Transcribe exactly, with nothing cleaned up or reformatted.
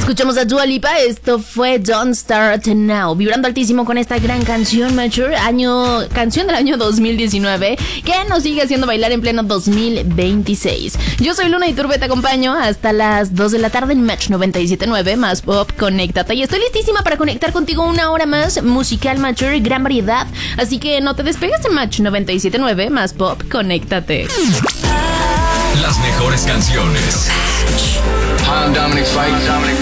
Escuchamos a Dua Lipa, esto fue Don't Start Now, vibrando altísimo con esta gran canción Mature, año, canción del año dos mil diecinueve, que nos sigue haciendo bailar en pleno dos mil veintiséis. Yo soy Luna Iturbe, te acompaño hasta las dos de la tarde en Match noventa y siete punto nueve, más pop, conéctate. Y estoy listísima para conectar contigo una hora más, musical Mature, gran variedad, así que no te despegues en Match noventa y siete punto nueve, más pop, conéctate. Las mejores canciones. I'm Dominic Fike.